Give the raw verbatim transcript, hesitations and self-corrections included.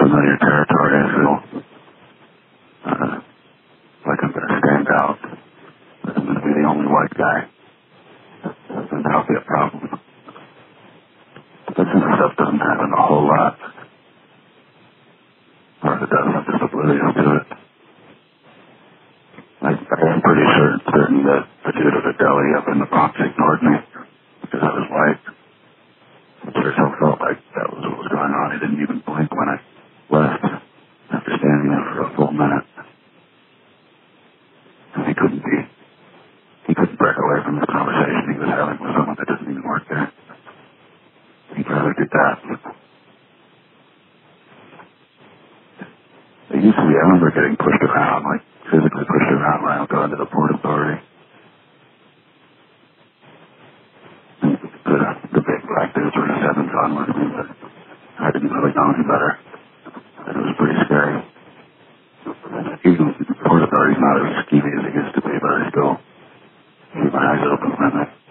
unfamiliar territory. I feel uh, like I'm going to stand out. I'm going to be the only white guy. And that'll be a problem. This kind of stuff doesn't happen a whole lot. Or if it does, I'm just oblivious to it. I, I am pretty certain, certain that the dude at the deli up in the Bronx ignored me because I was white. I sure so felt like that was what was going on. He didn't even blink when I left after standing there for a full minute. And he couldn't be, he couldn't break away from the conversation he was having with someone that didn't even work there. He'd rather do that. It used to be, I remember getting pushed around, like physically pushed around when I would go into the Port Authority. And the, the big black dudes were just having fun with me, but I didn't really know any better. And it was pretty scary. Even the Port Authority's not as skeevy as it used to be, but I still keep my eyes open when I